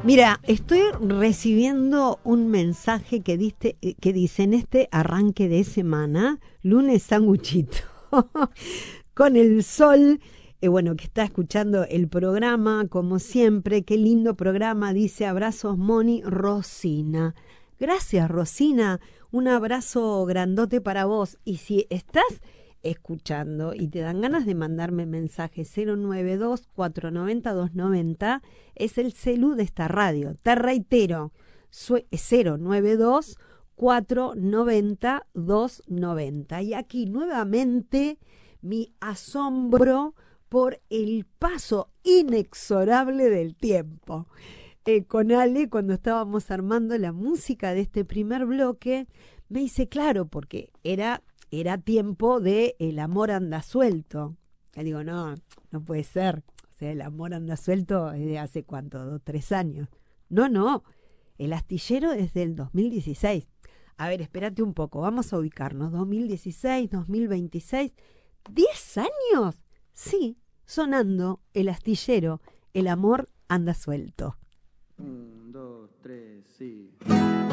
Mira, estoy recibiendo un mensaje que dice en este arranque de semana, lunes sanguchito, con el sol, bueno, que está escuchando el programa, como siempre, qué lindo programa, dice abrazos Moni Rosina. Gracias Rosina, un abrazo grandote para vos. Y si estás escuchando y te dan ganas de mandarme mensaje 092-490-290 es el celu de esta radio. Te reitero, 092-490-290. Y aquí nuevamente mi asombro por el paso inexorable del tiempo. Con Ale, cuando estábamos armando la música de este primer bloque, me hice claro, porque era tiempo de El amor anda suelto. Le digo, no puede ser. O sea, El amor anda suelto es de hace cuánto, 2, 3 años. No, El astillero es del 2016. A ver, espérate un poco, vamos a ubicarnos. 2016, 2026, 10 años. Sí, sonando El astillero, El amor anda suelto. 1, 2, 3, sí.